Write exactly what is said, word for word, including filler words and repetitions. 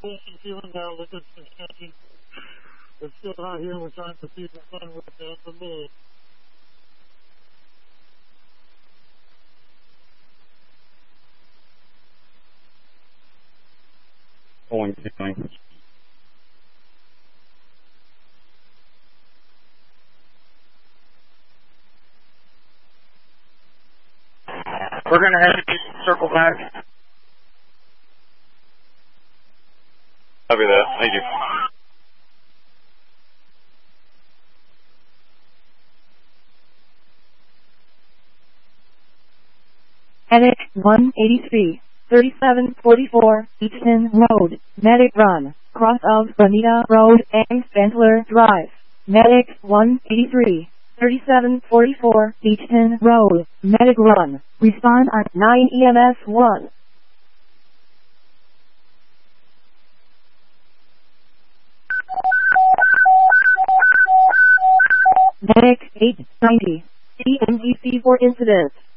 Wilson feeling now. Look at the catching. It's still out here. We're trying to see the sun with the upper mid. Pulling, pulling. We're going to have to circle back. Copy that. Thank you. Medic one eighty-three, thirty-seven forty-four, Easton Road, Medic Run, cross of Bonita Road and Spentler Drive. Medic one eighty-three, thirty-seven forty-four, Easton Road, Medic Run, respond at nine E M S one. Medic eight ninety, C M G C for incident.